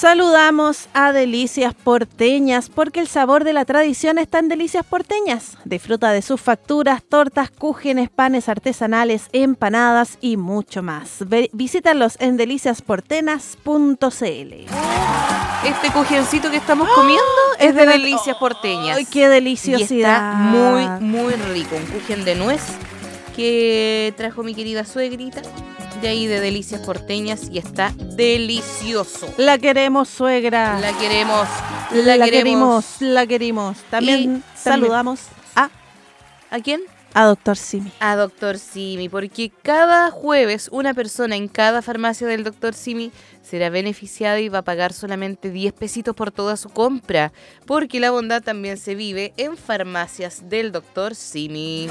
Saludamos a Delicias Porteñas, porque el sabor de la tradición está en Delicias Porteñas. Disfruta de sus facturas, tortas, cúgenes, panes artesanales, empanadas y mucho más. Visítalos en deliciasportenas.cl. Este cujencito que estamos comiendo es de Delicias Porteñas. ¡Ay, qué deliciosidad! Y está muy rico. Un cujen de nuez que trajo mi querida suegrita de ahí de Delicias Porteñas y está delicioso. La queremos, suegra. La queremos. La queremos. También saludamos a quién? A Dr. Simi. A Dr. Simi, porque cada jueves una persona en cada farmacia del Dr. Simi será beneficiada y va a pagar solamente 10 pesitos por toda su compra, porque la bondad también se vive en farmacias del Dr. Simi.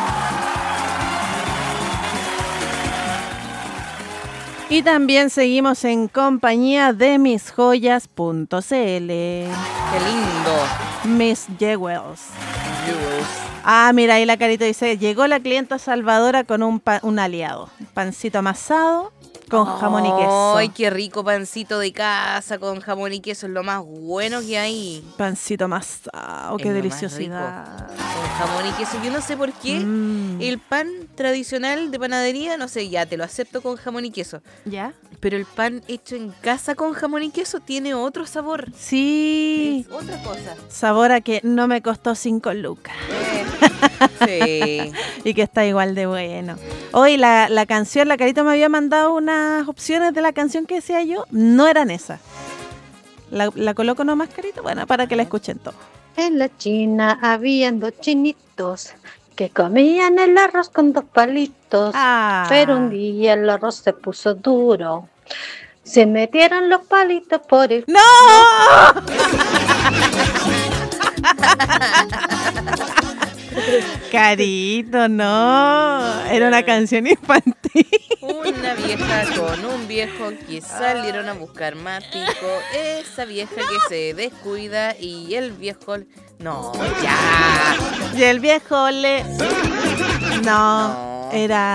Y también seguimos en compañía de misjoyas.cl. ¡Qué lindo! Miss Jewels. Ah, mira, ahí la carita dice, llegó la clienta salvadora con un aliado. Pancito amasado con jamón y queso. ¡Ay, qué rico pancito de casa con jamón y queso! Es lo más bueno que hay. Pancito amasado, qué deliciosidad. Con jamón y queso. Yo no sé por qué el pan tradicional de panadería, no sé, ya te lo acepto con jamón y queso. ¿Ya? Pero el pan hecho en casa con jamón y queso tiene otro sabor. Sí. Es otra cosa. Sabor a que no me costó 5 lucas. Sí. Y que está igual de bueno. Hoy la canción, la Carita me había mandado unas opciones de la canción que decía yo. No eran esas. La coloco nomás, Carita, bueno, para que la escuchen todos. En la China habían 2 chinitos que comían el arroz con 2 palitos. Pero un día el arroz se puso duro. Se metieron los palitos por el... ¡No! Carito, no. Era una canción infantil. Una vieja con un viejo que salieron a buscar más pico. Esa vieja que se descuida y el viejo... No, ya. Y el viejo le... No, era...